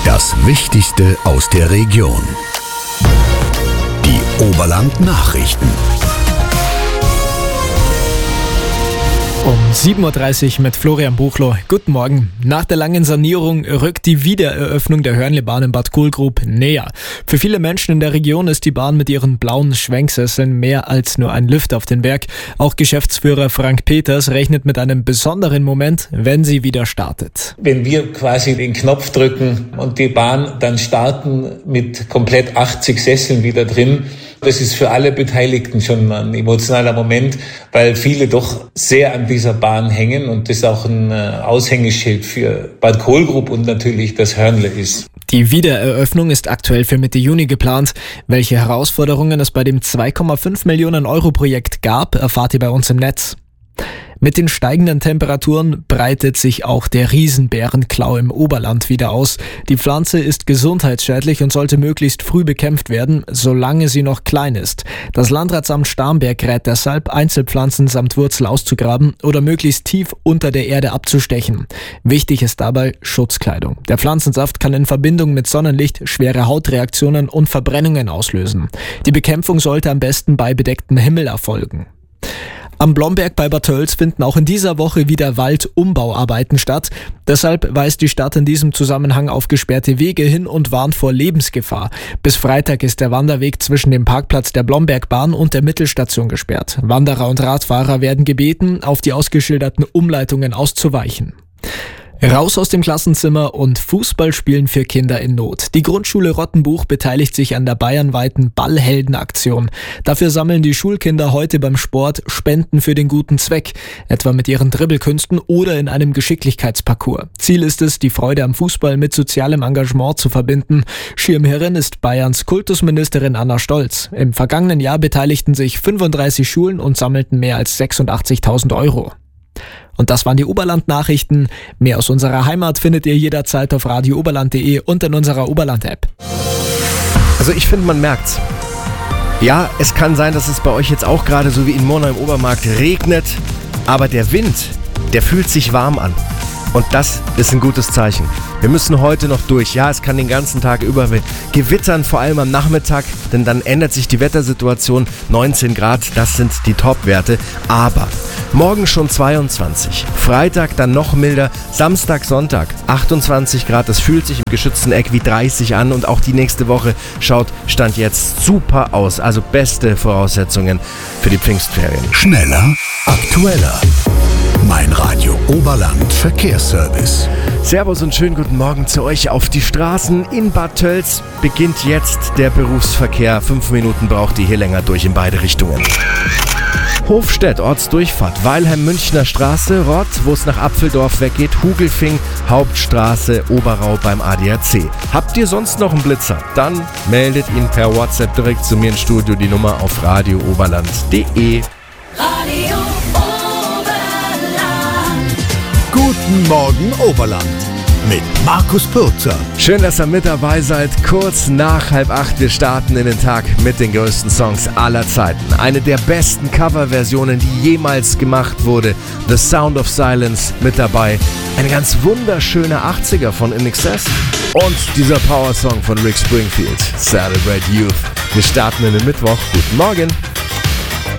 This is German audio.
Das Wichtigste aus der Region. Die Oberland-Nachrichten. Um 7.30 Uhr mit Florian Buchloh. Guten Morgen. Nach der langen Sanierung rückt die Wiedereröffnung der Hörnlebahn in Bad Kohlgrub näher. Für viele Menschen in der Region ist die Bahn mit ihren blauen Schwenksesseln mehr als nur ein Lift auf den Berg. Auch Geschäftsführer Frank Peters rechnet mit einem besonderen Moment, wenn sie wieder startet. Wenn wir quasi den Knopf drücken und die Bahn dann starten mit komplett 80 Sesseln wieder drin, das ist für alle Beteiligten schon ein emotionaler Moment, weil viele doch sehr an dieser Bahn hängen und das auch ein Aushängeschild für Bad Kohlgrub und natürlich das Hörnle ist. Die Wiedereröffnung ist aktuell für Mitte Juni geplant. Welche Herausforderungen es bei dem 2,5 Millionen Euro Projekt gab, erfahrt ihr bei uns im Netz. Mit den steigenden Temperaturen breitet sich auch der Riesenbärenklau im Oberland wieder aus. Die Pflanze ist gesundheitsschädlich und sollte möglichst früh bekämpft werden, solange sie noch klein ist. Das Landratsamt Starnberg rät deshalb, Einzelpflanzen samt Wurzel auszugraben oder möglichst tief unter der Erde abzustechen. Wichtig ist dabei Schutzkleidung. Der Pflanzensaft kann in Verbindung mit Sonnenlicht schwere Hautreaktionen und Verbrennungen auslösen. Die Bekämpfung sollte am besten bei bedecktem Himmel erfolgen. Am Blomberg bei Bad Tölz finden auch in dieser Woche wieder Waldumbauarbeiten statt. Deshalb weist die Stadt in diesem Zusammenhang auf gesperrte Wege hin und warnt vor Lebensgefahr. Bis Freitag ist der Wanderweg zwischen dem Parkplatz der Blombergbahn und der Mittelstation gesperrt. Wanderer und Radfahrer werden gebeten, auf die ausgeschilderten Umleitungen auszuweichen. Raus aus dem Klassenzimmer und Fußballspielen für Kinder in Not. Die Grundschule Rottenbuch beteiligt sich an der bayernweiten Ballheldenaktion. Dafür sammeln die Schulkinder heute beim Sport Spenden für den guten Zweck, etwa mit ihren Dribbelkünsten oder in einem Geschicklichkeitsparcours. Ziel ist es, die Freude am Fußball mit sozialem Engagement zu verbinden. Schirmherrin ist Bayerns Kultusministerin Anna Stolz. Im vergangenen Jahr beteiligten sich 35 Schulen und sammelten mehr als 86.000 Euro. Und das waren die Oberland-Nachrichten. Mehr aus unserer Heimat findet ihr jederzeit auf radiooberland.de und in unserer Oberland-App. Also ich finde, man merkt's. Ja, es kann sein, dass es bei euch jetzt auch gerade so wie in Murnau im Obermarkt regnet, aber der Wind, der fühlt sich warm an. Und das ist ein gutes Zeichen. Wir müssen heute noch durch. Ja, es kann den ganzen Tag über gewittern, vor allem am Nachmittag, denn dann ändert sich die Wettersituation. 19 Grad, das sind die Top-Werte. Aber morgen schon 22, Freitag dann noch milder, Samstag, Sonntag 28 Grad. Das fühlt sich im geschützten Eck wie 30 an und auch die nächste Woche schaut Stand jetzt super aus. Also beste Voraussetzungen für die Pfingstferien. Schneller, aktueller. Mein Radio Oberland Verkehrsservice. Servus und schönen guten Morgen zu euch auf die Straßen. In Bad Tölz beginnt jetzt der Berufsverkehr. 5 Minuten braucht ihr hier länger durch in beide Richtungen. Hofstedt, Ortsdurchfahrt, Weilheim-Münchner Straße, Rott, wo es nach Apfeldorf weggeht, Hugelfing, Hauptstraße, Oberau beim ADAC. Habt ihr sonst noch einen Blitzer? Dann meldet ihn per WhatsApp direkt zu mir ins Studio, die Nummer auf radiooberland.de. Radio Oberland. Guten Morgen Oberland mit Markus Pürzer. Schön, dass ihr mit dabei seid. Kurz nach 7:30. Wir starten in den Tag mit den größten Songs aller Zeiten. Eine der besten Coverversionen, die jemals gemacht wurde. The Sound of Silence mit dabei. Eine ganz wunderschöne 80er von INXS. Und dieser Power-Song von Rick Springfield. Celebrate Youth. Wir starten in den Mittwoch. Guten Morgen.